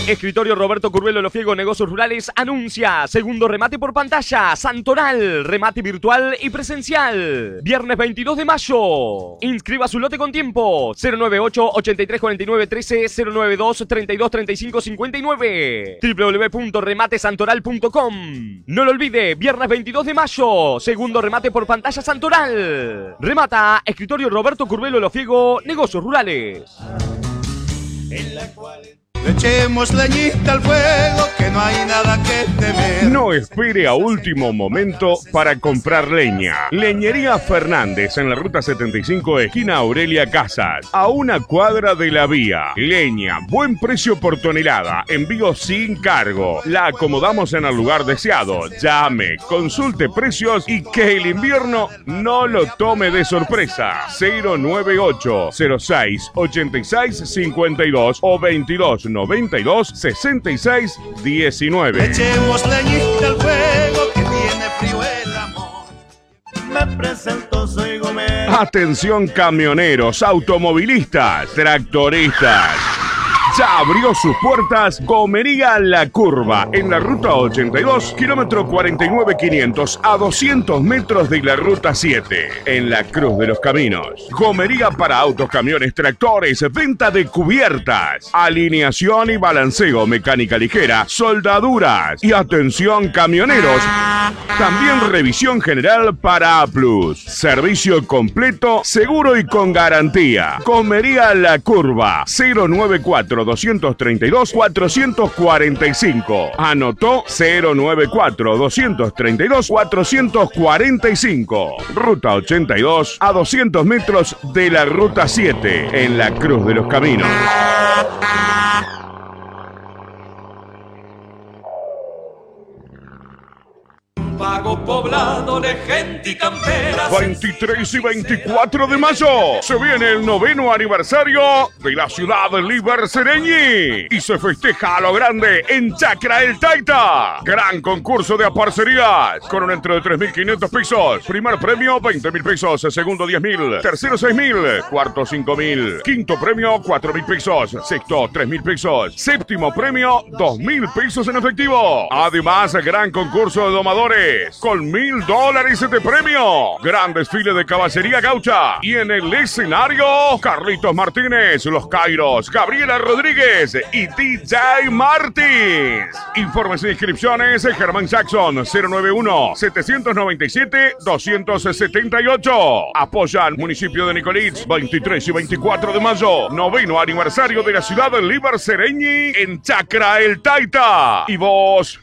Escritorio Roberto Curvelo Lofiego Negocios Rurales anuncia segundo remate por pantalla, Santoral, remate virtual y presencial. Viernes 22 de mayo. Inscriba su lote con tiempo. 098-8349-13, 092-3235-59. www.rematesantoral.com. No lo olvide, viernes 22 de mayo, segundo remate por pantalla, Santoral. Remata Escritorio Roberto Curvelo Lofiego Negocios Rurales. En la cual le echemos leñita al fuego, que no hay nada que temer. No espere a último momento para comprar leña. Leñería Fernández en la ruta 75, esquina Aurelia Casas, a una cuadra de la vía. Leña, buen precio por tonelada, envío sin cargo. La acomodamos en el lugar deseado. Llame, consulte precios y que el invierno no lo tome de sorpresa. 098 06 86 52 o 22 92 66 19. Echemos leñita al fuego, que tiene frío el amor. Me presento, soy Gómez. Atención camioneros, automovilistas, tractoristas. Ya abrió sus puertas Gomería La Curva, en la ruta 82, kilómetro 49,500, a 200 metros de la ruta 7, en la Cruz de los Caminos. Gomería para autos, camiones, tractores, venta de cubiertas, alineación y balanceo, mecánica ligera, soldaduras y atención camioneros. También revisión general para A+. Servicio completo, seguro y con garantía. Gomería La Curva, 094-232-445. Anotó 094-232-445. Ruta 82, a 200 metros de la ruta 7, en la Cruz de los Caminos. Vago poblado de gente y campera. 23 y 24 de mayo se viene el 9º aniversario de la ciudad de Libercereñi y se festeja a lo grande en Chacra El Taita. Gran concurso de aparcerías con un entro de 3.500 pesos. Primer premio 20.000 pesos, segundo 10.000, tercero 6.000, cuarto 5.000, quinto premio 4.000 pesos, sexto 3.000 pesos, séptimo premio 2.000 pesos en efectivo. Además, gran concurso de domadores con $1.000 de premio. Gran desfile de caballería gaucha. Y en el escenario, Carlitos Martínez, Los Kairos, Gabriela Rodríguez y DJ Martins. Informes e inscripciones, Germán Jackson, 091-797-278. Apoyan municipio de Nicolits, 23 y 24 de mayo. 9º aniversario de la ciudad de Libercereñi en Chacra El Taita. Y vos